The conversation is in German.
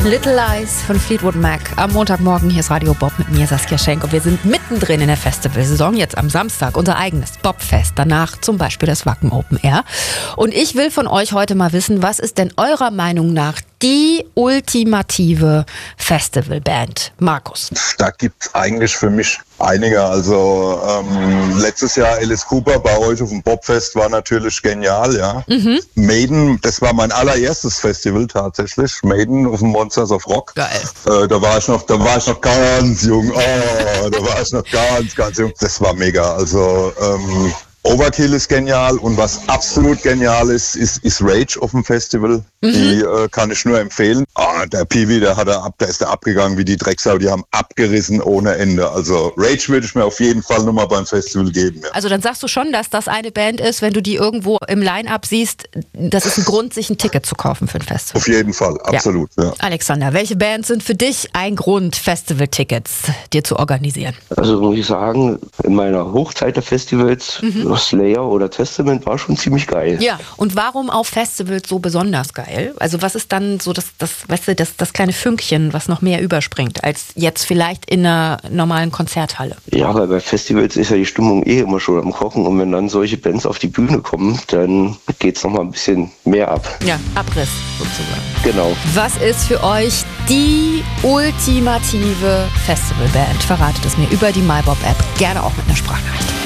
Little Lies von Fleetwood Mac. Am Montagmorgen, hier ist Radio Bob mit mir, Saskia Schenk. Und wir sind mittendrin in der Festivalsaison. Jetzt am Samstag unser eigenes Bobfest. Danach zum Beispiel das Wacken Open Air. Und ich will von euch heute mal wissen, was ist denn eurer Meinung nach die ultimative Festivalband? Markus. Da gibt's eigentlich für mich einige. Also letztes Jahr Alice Cooper bei euch auf dem Bobfest war natürlich genial, ja. Maiden, das war mein allererstes Festival tatsächlich. Maiden auf dem Monsters of Rock. Geil. Da war ich noch ganz jung. Da war ich noch ganz jung. Das war mega. Also Overkill ist genial und was absolut genial ist Rage auf dem Festival. Die kann ich nur empfehlen. Der Peewee, der ist abgegangen wie die Drecksau, die haben abgerissen ohne Ende. Also Rage würde ich mir auf jeden Fall nochmal beim Festival geben. Ja. Also dann sagst du schon, dass das eine Band ist, wenn du die irgendwo im Line-Up siehst, das ist ein Grund, sich ein Ticket zu kaufen für ein Festival. Auf jeden Fall, absolut. Ja. Alexander, welche Bands sind für dich ein Grund, Festival-Tickets dir zu organisieren? Also muss ich sagen, in meiner Hochzeit der Festivals, Slayer oder Testament war schon ziemlich geil. Ja, und warum auf Festivals so besonders geil? Also was ist dann so das kleine Fünkchen, was noch mehr überspringt, als jetzt vielleicht in einer normalen Konzerthalle? Ja, weil bei Festivals ist ja die Stimmung immer schon am Kochen und wenn dann solche Bands auf die Bühne kommen, dann geht's noch mal ein bisschen mehr ab. Ja, Abriss sozusagen. Genau. Was ist für euch die ultimative Festivalband? Verratet es mir über die MyBob-App, gerne auch mit einer Sprachnachricht.